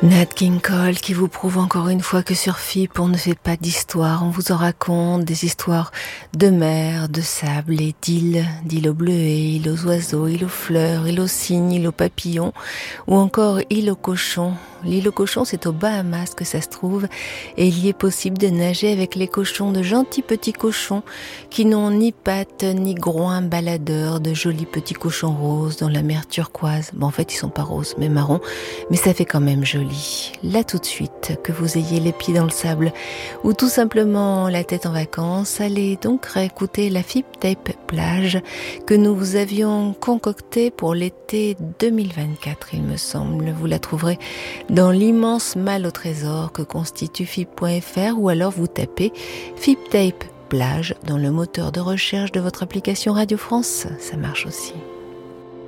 Nat King Cole qui vous prouve encore une fois que sur FIP on ne fait pas d'histoire, on vous en raconte des histoires de mer, de sable et d'îles aux bleuets, îles aux oiseaux, îles aux fleurs, îles aux cygnes, îles aux papillons ou encore îles aux cochons. L'île aux cochons, c'est aux Bahamas que ça se trouve et il y est possible de nager avec les cochons, de gentils petits cochons qui n'ont ni pattes ni groins baladeurs, de jolis petits cochons roses dans la mer turquoise. Bon, en fait, ils sont pas roses, mais marrons, mais ça fait quand même joli. Là tout de suite, que vous ayez les pieds dans le sable ou tout simplement la tête en vacances, allez donc réécouter la FIP Tape Plage que nous vous avions concoctée pour l'été 2024, il me semble. Vous la trouverez dans l'immense malle au trésor que constitue FIP.fr ou alors vous tapez FIP Tape Plage dans le moteur de recherche de votre application Radio France. Ça marche aussi.